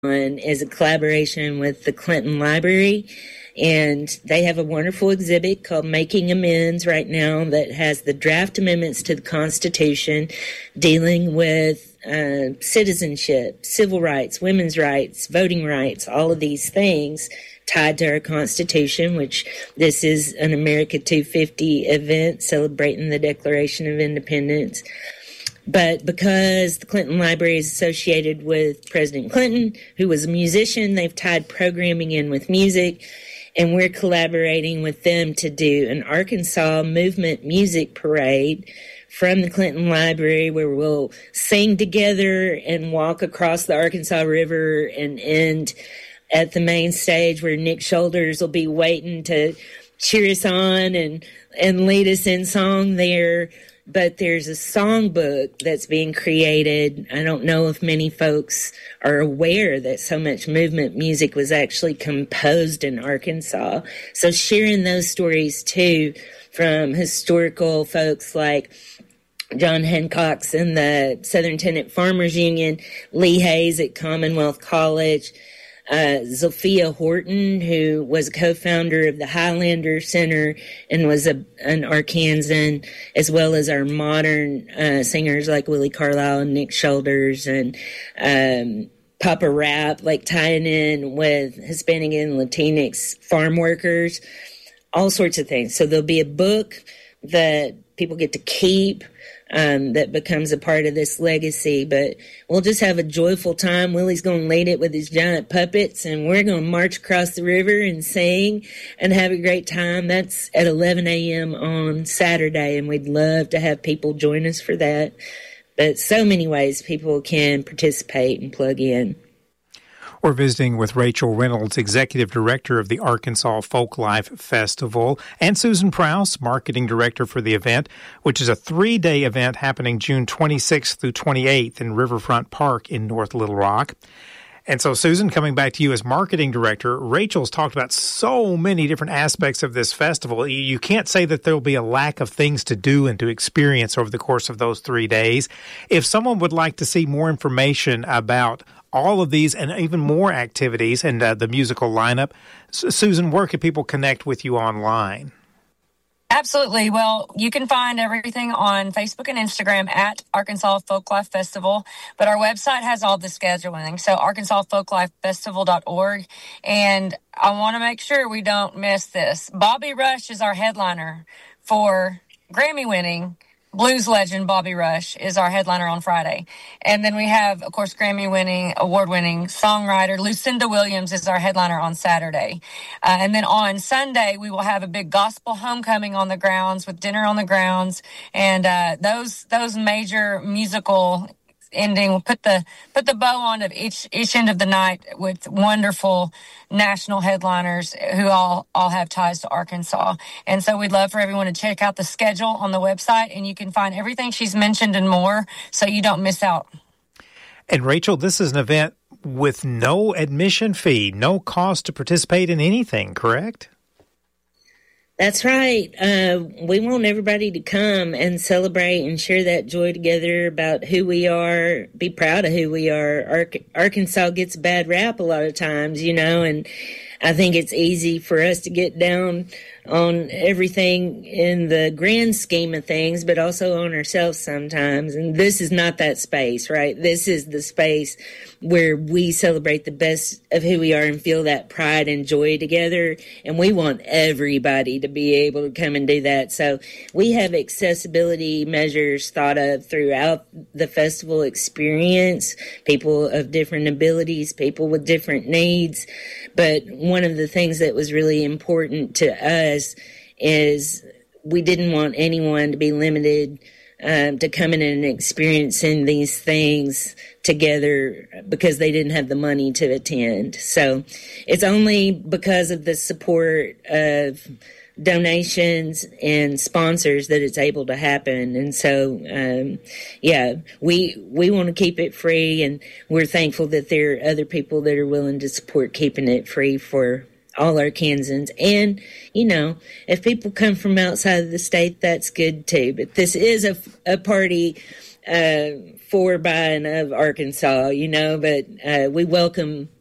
is a collaboration with the Clinton Library, and they have a wonderful exhibit called Making Amends right now that has the draft amendments to the Constitution dealing with citizenship, civil rights, women's rights, voting rights, all of these things tied to our Constitution, which this is an America 250 event celebrating the Declaration of Independence. But because the Clinton Library is associated with President Clinton, who was a musician, they've tied programming in with music, and we're collaborating with them to do an Arkansas movement music parade from the Clinton Library, where we'll sing together and walk across the Arkansas River and end at the main stage where Nick Shoulders will be waiting to cheer us on and lead us in song there. But there's a songbook that's being created. I don't know if many folks are aware that so much movement music was actually composed in Arkansas. So sharing those stories too from historical folks like John Hancock's and the Southern Tenant Farmers Union, Lee Hayes at Commonwealth College, Zilphia Horton, who was a co-founder of the Highlander Center and was an Arkansan, as well as our modern singers like Willie Carlisle and Nick Shoulders and Papa Rap, like tying in with Hispanic and Latinx farm workers, all sorts of things. So there'll be a book that people get to keep that becomes a part of this legacy. But we'll just have a joyful time. Willie's going to lead it with his giant puppets, and we're going to march across the river and sing and have a great time. That's at 11 a.m. on Saturday, and we'd love to have people join us for that. But so many ways people can participate and plug in. We're visiting with Rachel Reynolds, Executive Director of the Arkansas Folklife Festival, and Susan Prowse, Marketing Director for the event, which is a 3-day event happening June 26th through 28th in Riverfront Park in North Little Rock. And so, Susan, coming back to you as Marketing Director, Rachel's talked about so many different aspects of this festival. You can't say that there will be a lack of things to do and to experience over the course of those 3 days. If someone would like to see more information about all of these and even more activities and the musical lineup, Susan, where can people connect with you online? Absolutely. Well, you can find everything on Facebook and Instagram at Arkansas Folklife Festival, but our website has all the scheduling, so arkansasfolklifefestival.org. And I want to make sure we don't miss this. Bobby Rush is our headliner for Grammy-winning blues legend Bobby Rush is our headliner on Friday. And then we have, of course, Grammy-winning, award-winning songwriter Lucinda Williams is our headliner on Saturday. And then on Sunday, we will have a big gospel homecoming on the grounds with dinner on the grounds. And those major musical ending will put the bow on of each end of the night with wonderful national headliners who all have ties to Arkansas. And so we'd love for everyone to check out the schedule on the website, and you can find everything she's mentioned and more so you don't miss out. And Rachel, this is an event with no admission fee, no cost to participate in anything, correct? That's right. We want everybody to come and celebrate and share that joy together about who we are, be proud of who we are. Arkansas gets a bad rap a lot of times, and I think it's easy for us to get down on everything in the grand scheme of things, but also on ourselves sometimes. And this is not that space, right? This is the space where we celebrate the best of who we are and feel that pride and joy together. And we want everybody to be able to come and do that. So we have accessibility measures thought of throughout the festival experience, people of different abilities, people with different needs. But one of the things that was really important to us is we didn't want anyone to be limited to coming in and experiencing these things together because they didn't have the money to attend. So it's only because of the support of donations and sponsors that it's able to happen. And so, we want to keep it free, and we're thankful that there are other people that are willing to support keeping it free for all Arkansans. And, if people come from outside of the state, that's good too. But this is a party for, by, and of Arkansas, but we welcome